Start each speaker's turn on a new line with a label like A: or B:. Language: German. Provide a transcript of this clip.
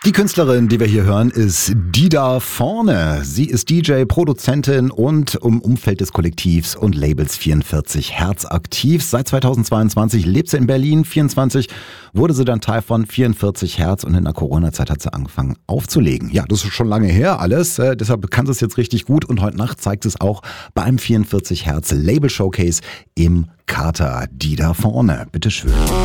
A: Die Künstlerin, die wir hier hören, ist Dida Vorne. Sie ist DJ, Produzentin und im Umfeld des Kollektivs und Labels 44 Hertz aktiv. Seit 2022 lebt sie in Berlin. 24 wurde sie dann Teil von 44 Hertz und in der Corona-Zeit hat sie angefangen aufzulegen. Ja, das ist schon lange her alles, deshalb kann sie es jetzt richtig gut und heute Nacht zeigt es auch beim 44 Hertz Label Showcase im Kater. Dida Vorne, bitteschön.